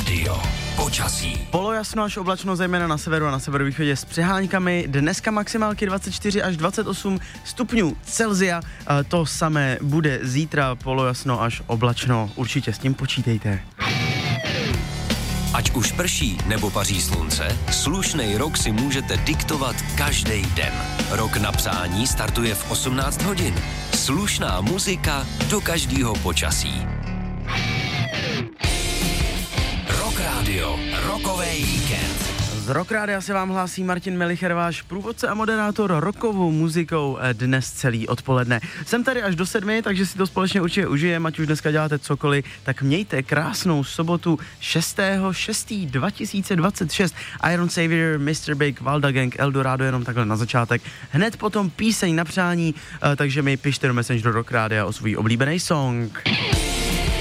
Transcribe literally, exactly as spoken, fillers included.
Rádio. Počasí. Polojasno až oblačno, zejména na severu a na severovýchodě s přeháňkami. Dneska maximálky dvacet čtyři až dvacet osm stupňů Celsia. To samé bude zítra, polojasno až oblačno. Určitě s tím počítejte. Ať už prší nebo paří slunce, slušnej rok si můžete diktovat každý den. Rok na přání startuje v osmnáct hodin. Slušná muzika do každého počasí. Rock Radio, rokový víkend. Z Rock Rádia se vám hlásí Martin Melicher, váš průvodce a moderátor rokovou muzikou dnes celý odpoledne. Jsem tady až do sedmi, takže si to společně určitě užijeme, ať už dneska děláte cokoliv, tak mějte krásnou sobotu šestého šestého dva tisíce dvacet šest. Iron Savior, mister Big, Valda Gang, Eldorado jenom takhle na začátek. Hned potom píseň na přání, takže mi pište do Messenger Rock Rádia o svůj oblíbený song.